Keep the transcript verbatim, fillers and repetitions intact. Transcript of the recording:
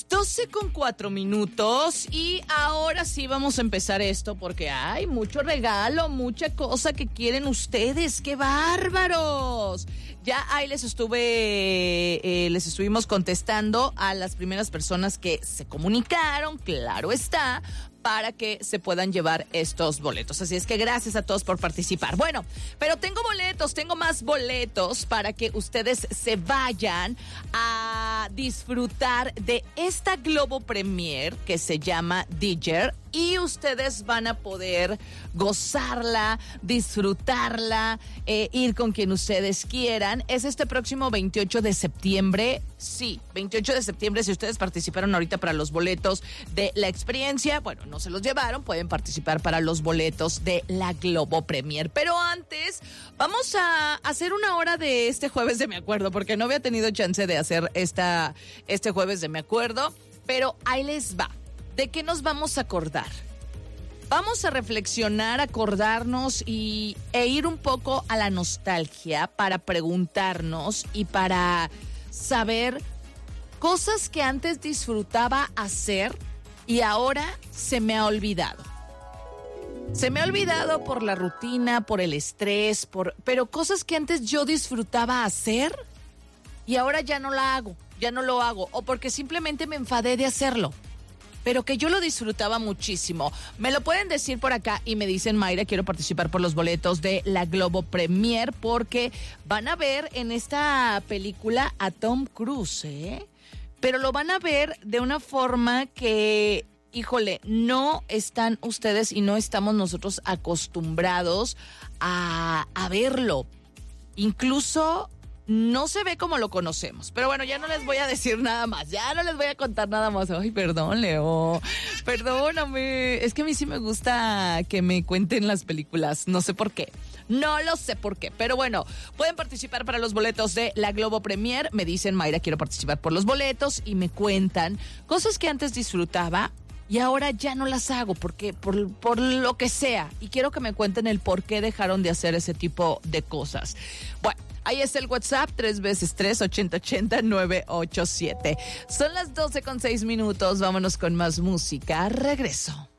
las doce con cuatro minutos y ahora sí vamos a empezar esto porque hay mucho regalo, mucha cosa que quieren ustedes. ¡Qué bárbaros! Ya ahí les estuve, eh, les estuvimos contestando a las primeras personas que se comunicaron, claro está, para que se puedan llevar estos boletos. Así es que gracias a todos por participar. Bueno, pero tengo boletos, tengo más boletos para que ustedes se vayan a disfrutar de esta Globo Premier que se llama Digger y ustedes van a poder gozarla, disfrutarla, eh, ir con quien ustedes quieran. Es este próximo veintiocho de septiembre. Sí, veintiocho de septiembre. Si ustedes participaron ahorita para los boletos de la experiencia, bueno, no se los llevaron, pueden participar para los boletos de la Globo Premier. Pero antes, vamos a hacer una hora de este jueves de Me Acuerdo, porque no había tenido chance de hacer esta, este jueves de Me Acuerdo, pero ahí les va. ¿De qué nos vamos a acordar? Vamos a reflexionar, acordarnos y, e ir un poco a la nostalgia para preguntarnos y para saber cosas que antes disfrutaba hacer y ahora se me ha olvidado. Se me ha olvidado por la rutina, por el estrés, por, pero cosas que antes yo disfrutaba hacer y ahora ya no la hago, ya no lo hago, o porque simplemente me enfadé de hacerlo. Pero que yo lo disfrutaba muchísimo. Me lo pueden decir por acá y me dicen, Mayra, quiero participar por los boletos de la Globo Premier porque van a ver en esta película a Tom Cruise, ¿eh? Pero lo van a ver de una forma que, híjole, no están ustedes y no estamos nosotros acostumbrados a, a verlo. Incluso no se ve como lo conocemos, pero bueno, ya no les voy a decir nada más, ya no les voy a contar nada más. Ay, perdón, Leo, perdóname, es que a mí sí me gusta que me cuenten las películas, no sé por qué, no lo sé por qué, pero bueno, pueden participar para los boletos de la Globo Premier, me dicen, Mayra, quiero participar por los boletos, y me cuentan cosas que antes disfrutaba y ahora ya no las hago, porque por, por lo que sea, y quiero que me cuenten el por qué dejaron de hacer ese tipo de cosas. Bueno, ahí está el WhatsApp, tres veces tres, ochenta ochenta, nueve ocho siete. Son las doce con seis minutos, vámonos con más música, regreso.